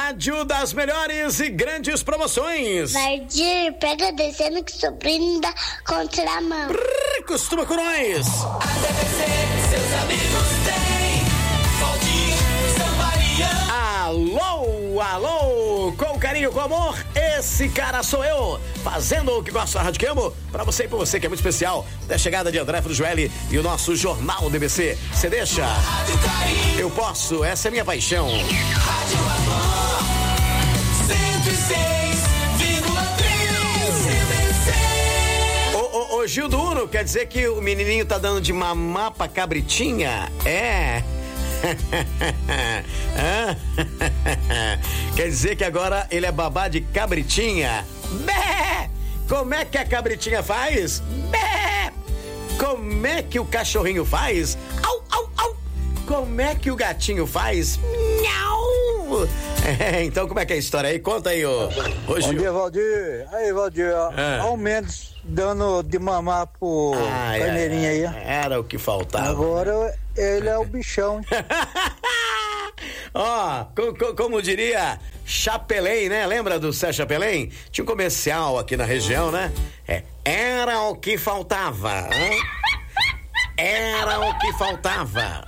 Rádio das melhores e grandes promoções. Valdir, pega descendo que o sobrinho dá contramão. Costuma com nós. A DBC, seus amigos têm. Valdir, São Mariano. Alô, com carinho, com amor, esse cara sou eu, fazendo o que gosto da Rádio que amo, pra você e por você que é muito especial, da chegada de André Frujoelli e o nosso Jornal DBC. Você deixa? Rádio Carinho. Eu posso, essa é minha paixão. Rádio Amor, 106,3 DBC. Ô Gildo Uno, quer dizer que o menininho tá dando de mamar pra cabritinha? É. Quer dizer que agora ele é babá de cabritinha? Bé! Como é que a cabritinha faz? Bé! Como é que o cachorrinho faz? Au, au, au! Como é que o gatinho faz? Miau! Então como é que é a história aí? Conta aí, ô Bom Gil. dia, Valdir. Aí, Valdir, ao menos dando de mamar pro carneirinho aí. Era o que faltava. Agora ele é o bichão. Ó, como diria Chapelém, né? Lembra do Zé Chapelém? Tinha um comercial aqui na região, né? Era o que faltava. Era o que faltava.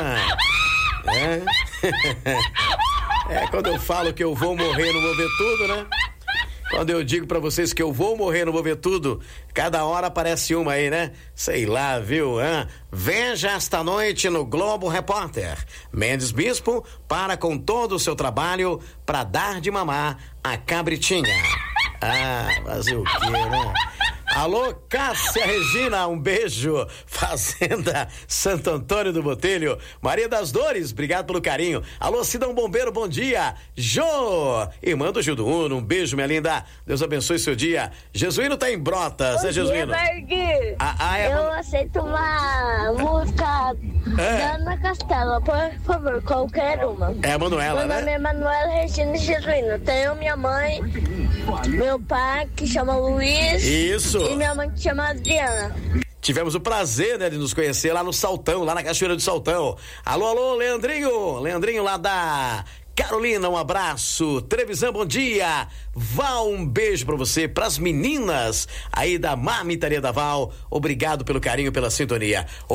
Quando eu falo que eu vou morrer, não vou ver tudo, né? Quando eu digo pra vocês que eu vou morrer, não vou ver tudo, cada hora aparece uma aí, né? Sei lá, viu? Veja esta noite no Globo Repórter. Mendes Bispo para com todo o seu trabalho pra dar de mamar a cabritinha. Fazer o quê, né? Alô, Cássia Regina, um beijo. Fazenda Santo Antônio do Botelho. Maria das Dores, obrigado pelo carinho. Alô, Sidão Bombeiro, bom dia. Jô, irmã do Gildo Uno, um beijo, minha linda. Deus abençoe seu dia. Jesuíno tá em Brotas, né, Jesuíno? Eu aceito uma música da Ana Castela, por favor, qualquer uma. É a Manuela, Meu nome é Manuela Regina Jesuíno. Tenho minha mãe, meu pai, que chama Luiz. Isso. E minha mãe que chama Adriana. Tivemos o prazer, né, de nos conhecer lá no Saltão, lá na Cachoeira do Saltão. Alô, Leandrinho. Leandrinho lá da Carolina, um abraço. Trevisan, bom dia. Val, um beijo pra você, pras meninas aí da Marmitaria da Val. Obrigado pelo carinho, pela sintonia.